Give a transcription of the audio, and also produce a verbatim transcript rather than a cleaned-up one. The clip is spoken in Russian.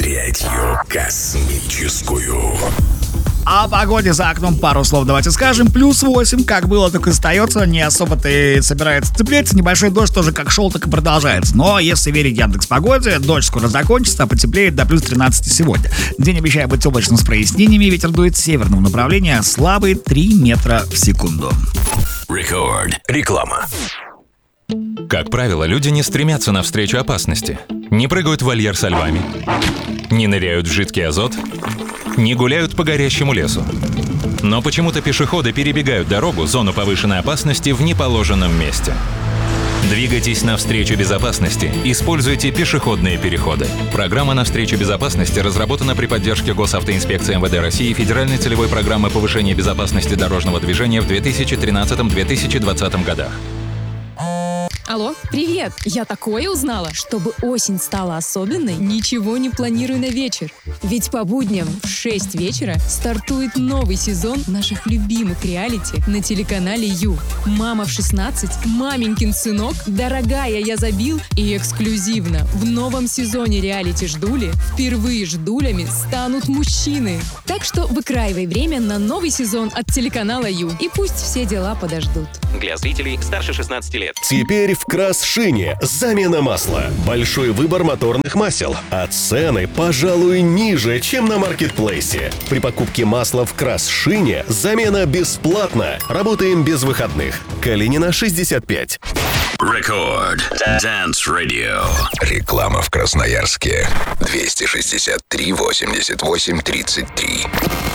третью космическую. О погоде за окном пару слов давайте скажем. Плюс восемь, как было, так и остается. Не особо-то и собирается цепляться. Небольшой дождь тоже как шел, так и продолжается. Но если верить Яндекс.Погоде, дождь скоро закончится, а потеплеет до плюс тринадцати сегодня. День обещает быть облачным с прояснениями. Ветер дует с северного направления, слабый три метра в секунду. Рекорд. Реклама. Как правило, люди не стремятся навстречу опасности. Не прыгают в вольер со львами. Не ныряют в жидкий азот. Не гуляют по горящему лесу. Но почему-то пешеходы перебегают дорогу, зону повышенной опасности, в неположенном месте. Двигайтесь навстречу безопасности. Используйте пешеходные переходы. Программа «Навстречу безопасности» разработана при поддержке Госавтоинспекции эм вэ дэ России и Федеральной целевой программы повышения безопасности дорожного движения в две тысячи тринадцатом — две тысячи двадцатом годах. Алло, привет! Я такое узнала. Чтобы осень стала особенной, ничего не планирую на вечер. Ведь по будням в шесть вечера стартует новый сезон наших любимых реалити на телеканале Ю. «Мама в шестнадцать», «Маменькин сынок», «Дорогая, я забил» и эксклюзивно в новом сезоне реалити «Ждули» впервые ждулями станут мужчины. Так что выкраивай время на новый сезон от телеканала Ю. И пусть все дела подождут. Для зрителей старше шестнадцати лет. Теперь в Красшине замена масла. Большой выбор моторных масел, а цены, пожалуй, ниже, чем на маркетплейсе. При покупке масла в Красшине замена бесплатна. Работаем без выходных. Калинина, шестьдесят пять. Рекорд. Dance Radio. Реклама в Красноярске. двести шестьдесят три восемьдесят восемь тридцать три.